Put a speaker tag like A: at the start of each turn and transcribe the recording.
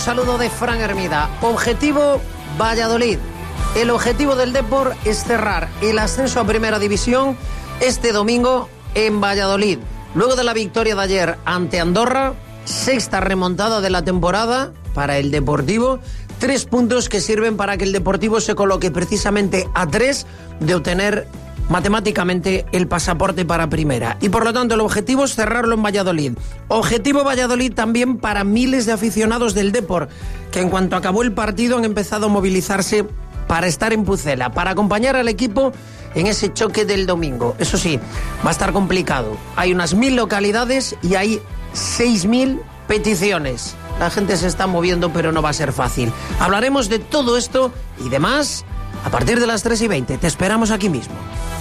A: Saludo de Fran Hermida. Objetivo Valladolid. El objetivo del Depor es cerrar el ascenso a Primera División este domingo en Valladolid. Luego de la victoria de ayer ante Andorra, sexta remontada de la temporada para el Deportivo. 3 puntos que sirven para que el Deportivo se coloque precisamente a 3 de obtener matemáticamente el pasaporte para Primera. Y por lo tanto el objetivo es cerrarlo en Valladolid. Objetivo Valladolid también para miles de aficionados del Depor, que en cuanto acabó el partido han empezado a movilizarse para estar en Pucela, para acompañar al equipo en ese choque del domingo. Eso sí, va a estar complicado. Hay unas 1000 localidades y hay 6000 peticiones. La gente se está moviendo, pero no va a ser fácil. Hablaremos de todo esto y demás a partir de las 3:20. Te esperamos aquí mismo.